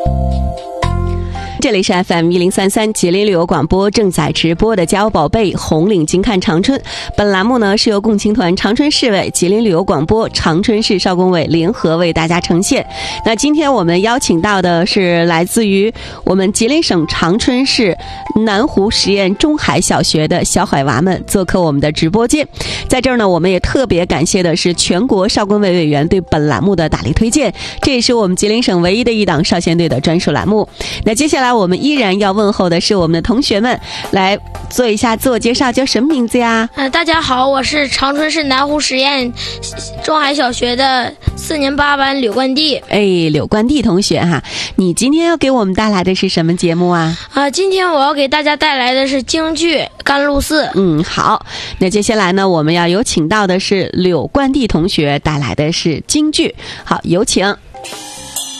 这里是 FM1033吉林旅游广播正在直播的家有宝贝红领巾看长春。本栏目呢是由共青团长春市委、吉林旅游广播、长春市少工委联合为大家呈现。那今天我们邀请到的是来自于我们吉林省长春市南湖实验中海小学的小海娃们做客我们的直播间。在这儿呢，我们也特别感谢的是全国少工委委员对本栏目的大力推荐，这也是我们吉林省唯一的一档少先队的专属栏目。那接下来我们依然要问候的是我们的同学们，来做一下自我介绍，叫什么名字呀？ 大家好，我是长春市南湖实验中海小学的4年8班柳冠地。 柳冠地同学哈，你今天要给我们带来的是什么节目啊？ 今天我要给大家带来的是京剧《甘露寺》。 好，那接下来呢，我们要有请到的是柳冠地同学带来的是京剧。好，有请。